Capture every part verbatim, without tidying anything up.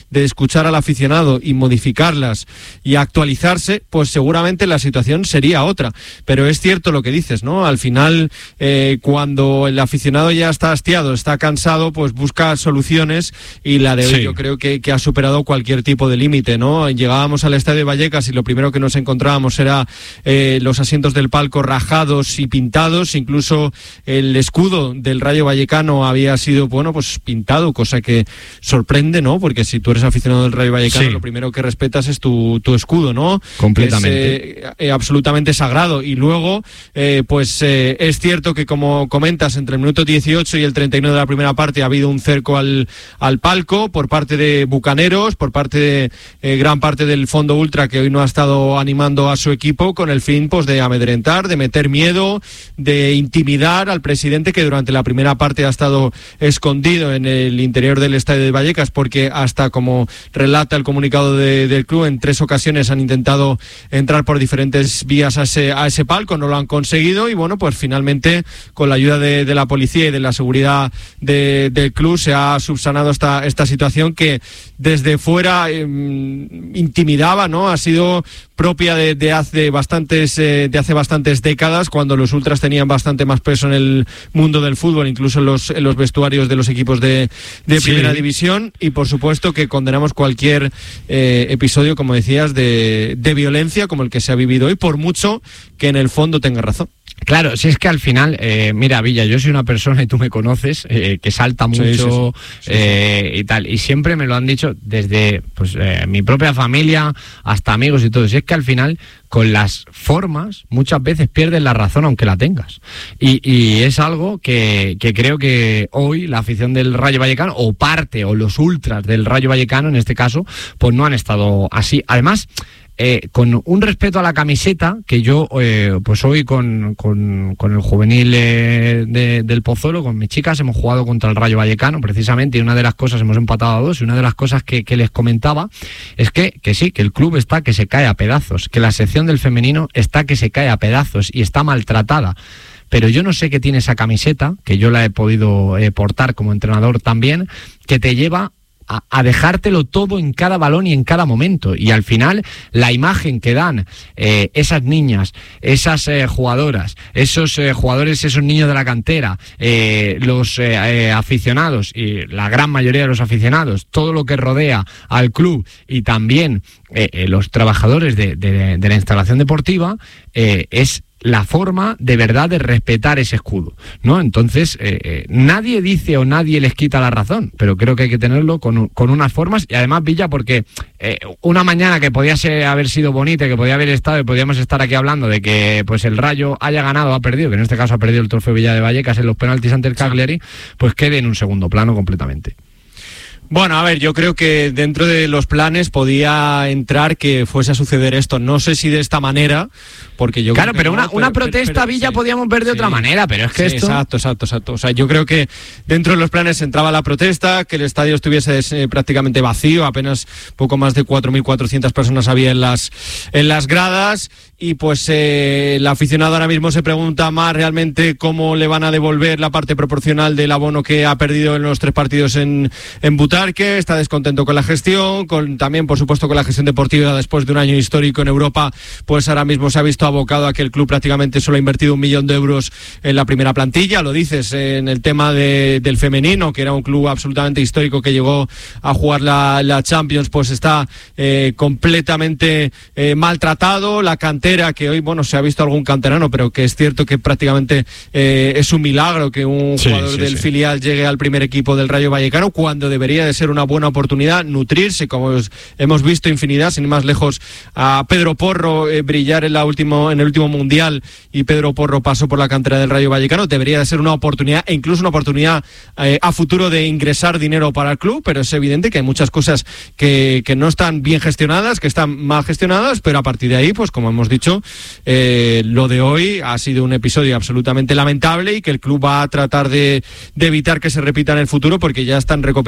de escuchar al aficionado y modificarlas y actualizarse, pues seguramente la situación sería otra. Pero es cierto lo que dices, ¿no? Al final, eh, cuando el aficionado ya está hastiado, está cansado, pues busca soluciones, y la de hoy sí. yo creo que, que ha superado cualquier tipo de límite, ¿no? Llegábamos al estadio de Vallecas y lo primero que nos encontrábamos era eh, los asientos del palco rajados y pintados, incluso el escudo del Rayo Vallecano había sido, bueno, pues pintado, cosa que sorprende, ¿no? Porque si tú eres aficionado del Rayo Vallecano, sí. lo primero que respetas es tu, tu escudo, ¿no? Completamente. Es eh, eh, absolutamente sagrado. Y luego, eh, pues eh, es cierto que, como comentas, entre el minuto dieciocho y el treinta y nueve de la primera parte ha habido un cerco al, al palco por parte de bucaneros, por parte de eh, gran parte del fondo ultra, que hoy no ha estado animando a su equipo con el fin, pues, de amedrentar, de meter miedo, de intimidar al presidente, que durante la primera parte ha estado escondido en el interior del estadio de Vallecas, porque hasta, como relata el comunicado de, del club, en tres ocasiones han intentado entrar por diferentes vías a ese, a ese palco, no lo han conseguido, y bueno, pues finalmente, con la ayuda de, de la policía y de la seguridad de, del club, se ha subsanado esta, esta situación que desde fuera eh, intimidaba, ¿no? Ha sido propia de, de hace bastantes eh, de hace bastantes décadas, cuando los ultras tenían bastante más peso en el mundo del fútbol, incluso en los, en los vestuarios de los equipos de, de sí. primera división. Y por supuesto que condenamos cualquier eh, episodio, como decías, de, de violencia como el que se ha vivido hoy, por mucho que en el fondo tenga razón. Claro, si es que al final, eh, mira, Villa, yo soy una persona, y tú me conoces, eh, que salta mucho, sí, sí, sí. Sí, eh, sí. y tal, y siempre me lo han dicho desde pues eh, mi propia familia hasta amigos y todo. Si es que al final, con las formas, muchas veces pierdes la razón aunque la tengas, y, y es algo que, que creo que hoy la afición del Rayo Vallecano, o parte, o los ultras del Rayo Vallecano en este caso, pues no han estado así. Además, Eh, con un respeto a la camiseta, que yo eh, pues hoy con, con, con el juvenil eh, de, del Pozuelo, con mis chicas, hemos jugado contra el Rayo Vallecano precisamente, y una de las cosas, hemos empatado a dos, y una de las cosas que, que les comentaba es que, que sí, que el club está que se cae a pedazos, que la sección del femenino está que se cae a pedazos y está maltratada. Pero yo no sé qué tiene esa camiseta, que yo la he podido eh, portar como entrenador también, que te lleva A, a dejártelo todo en cada balón y en cada momento, y al final la imagen que dan eh, esas niñas, esas eh, jugadoras, esos eh, jugadores, esos niños de la cantera, eh, los eh, eh, aficionados, y la gran mayoría de los aficionados, todo lo que rodea al club, y también eh, eh, los trabajadores de, de, de la instalación deportiva, eh, es la forma de verdad de respetar ese escudo, ¿no? Entonces, eh, eh, nadie dice o nadie les quita la razón, pero creo que hay que tenerlo con, con unas formas. Y además, Villa, porque eh, una mañana que podía ser, haber sido bonita, que podía haber estado, y podíamos estar aquí hablando de que pues el Rayo haya ganado o ha perdido, que en este caso ha perdido el Trofeo Villa de Vallecas en los penaltis ante el Cagliari, pues quede en un segundo plano completamente. Bueno, a ver, yo creo que dentro de los planes podía entrar que fuese a suceder esto. No sé si de esta manera, porque yo claro, creo que pero no, una, una pero, protesta, pero, Villa, sí, podíamos ver de sí, otra manera, pero es que sí, esto... Exacto, exacto, exacto. O sea, yo creo que dentro de los planes entraba la protesta, que el estadio estuviese eh, prácticamente vacío, apenas poco más de cuatro mil cuatrocientas personas había en las, en las gradas, y pues eh, el aficionado ahora mismo se pregunta más realmente cómo le van a devolver la parte proporcional del abono que ha perdido en los tres partidos en, en Butarque. Está descontento con la gestión, con también, por supuesto, con la gestión deportiva después de un año histórico en Europa. Pues ahora mismo se ha visto abocado a que el club prácticamente solo ha invertido un millón de euros en la primera plantilla. Lo dices en el tema de, del femenino, que era un club absolutamente histórico que llegó a jugar la, la Champions, pues está eh, completamente eh, maltratado. La cantera, que hoy, bueno, se ha visto algún canterano, pero que es cierto que prácticamente eh, es un milagro que un sí, jugador sí, del sí. filial llegue al primer equipo del Rayo Vallecano, cuando debería de ser una buena oportunidad nutrirse, como hemos visto infinidad, sin ir más lejos, a Pedro Porro eh, brillar en, la último, en el último mundial, y Pedro Porro pasó por la cantera del Rayo Vallecano. Debería de ser una oportunidad, e incluso una oportunidad eh, a futuro de ingresar dinero para el club, pero es evidente que hay muchas cosas que, que no están bien gestionadas, que están mal gestionadas, pero a partir de ahí, pues como hemos dicho, eh, lo de hoy ha sido un episodio absolutamente lamentable, y que el club va a tratar de, de evitar que se repita en el futuro, porque ya están recopilando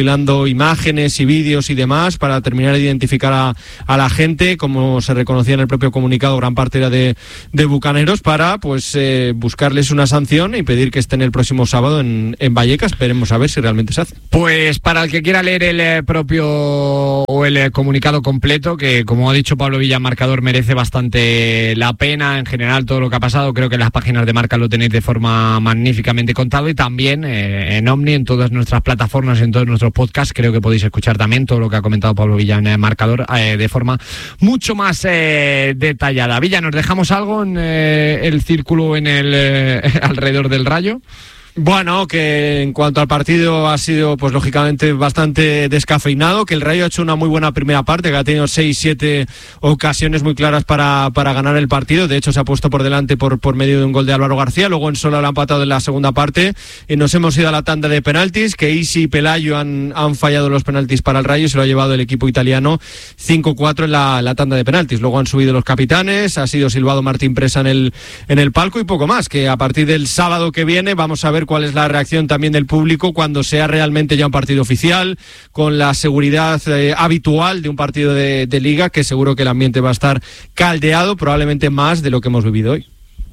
incluso imágenes y vídeos y demás para terminar de identificar a, a la gente, como se reconocía en el propio comunicado, gran parte era de, de bucaneros, para pues eh, buscarles una sanción y pedir que estén el próximo sábado en, en Vallecas. Esperemos a ver si realmente se hace. Pues para el que quiera leer el eh, propio o el eh, comunicado completo, que como ha dicho Pablo Villa, Marcador, merece bastante la pena en general todo lo que ha pasado. Creo que en las páginas de Marca lo tenéis de forma magníficamente contado, y también eh, en Omni, en todas nuestras plataformas, en todos nuestros podcasts, creo que podéis escuchar también todo lo que ha comentado Pablo Villa en el Marcador eh, de forma mucho más eh, detallada. Villa, ¿nos dejamos algo en eh, el círculo en el eh, alrededor del Rayo? Bueno, que en cuanto al partido ha sido, pues lógicamente, bastante descafeinado, que el Rayo ha hecho una muy buena primera parte, que ha tenido seis, siete ocasiones muy claras para, para ganar el partido. De hecho, se ha puesto por delante por, por medio de un gol de Álvaro García. Luego en Sola lo ha empatado en la segunda parte y nos hemos ido a la tanda de penaltis, que Isi y Pelayo han, han fallado los penaltis para el Rayo y se lo ha llevado el equipo italiano cinco cuatro en la, la tanda de penaltis. Luego han subido los capitanes, ha sido silbado Martín Presa en el, en el palco y poco más, que a partir del sábado que viene vamos a ver cuál es la reacción también del público cuando sea realmente ya un partido oficial, con la seguridad eh, habitual de un partido de, de Liga, que seguro que el ambiente va a estar caldeado, probablemente más de lo que hemos vivido hoy.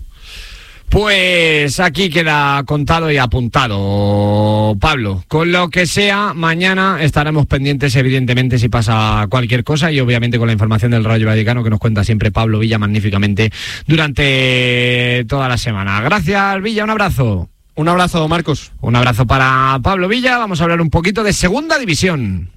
Pues aquí queda contado y apuntado, Pablo. Con lo que sea, mañana estaremos pendientes, evidentemente, si pasa cualquier cosa, y obviamente con la información del Rayo Vallecano que nos cuenta siempre Pablo Villa magníficamente durante toda la semana. Gracias, Villa, un abrazo. Un abrazo, Marcos. Un abrazo para Pablo Villa. Vamos a hablar un poquito de Segunda División.